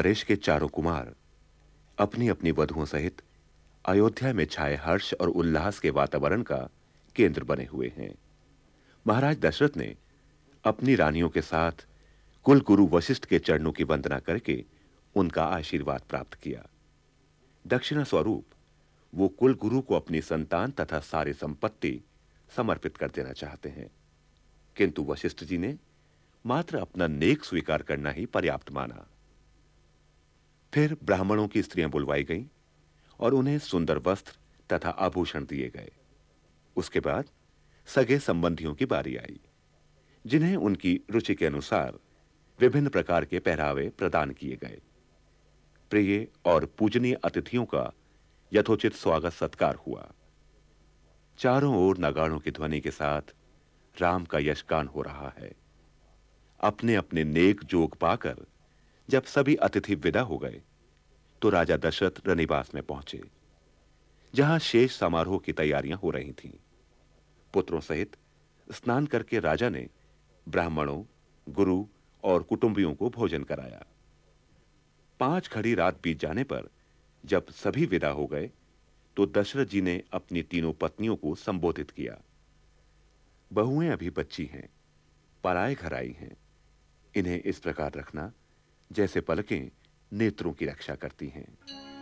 नरेश के चारों कुमार अपनी अपनी वधुओं सहित अयोध्या में छाए हर्ष और उल्लास के वातावरण का केंद्र बने हुए हैं। महाराज दशरथ ने अपनी रानियों के साथ कुल गुरु वशिष्ठ के चरणों की वंदना करके उनका आशीर्वाद प्राप्त किया। दक्षिणा स्वरूप वो कुल गुरु को अपनी संतान तथा सारी संपत्ति समर्पित कर देना चाहते हैं, किंतु वशिष्ठ जी ने मात्र अपना नेक स्वीकार करना ही पर्याप्त माना। फिर ब्राह्मणों की स्त्रियां बुलवाई गईं और उन्हें सुंदर वस्त्र तथा आभूषण दिए गए। उसके बाद सगे संबंधियों की बारी आई, जिन्हें उनकी रुचि के अनुसार विभिन्न प्रकार के पहरावे प्रदान किए गए। प्रिय और पूजनीय अतिथियों का यथोचित स्वागत सत्कार हुआ। चारों ओर नगाड़ों की ध्वनि के साथ राम का यशगान हो रहा है। अपने अपने नेक जोग पाकर जब सभी अतिथि विदा हो गए तो राजा दशरथ रनिवास में पहुंचे, जहां शेष समारोह की तैयारियां हो रही थीं। पुत्रों सहित स्नान करके राजा ने ब्राह्मणों, गुरु और कुटुंबियों को भोजन कराया। 5 घड़ी रात बीत जाने पर जब सभी विदा हो गए तो दशरथ जी ने अपनी तीनों पत्नियों को संबोधित किया। बहुएं अभी बच्ची हैं, पराए घर आई हैं। इन्हें इस प्रकार रखना जैसे पलकें नेत्रों की रक्षा करती हैं।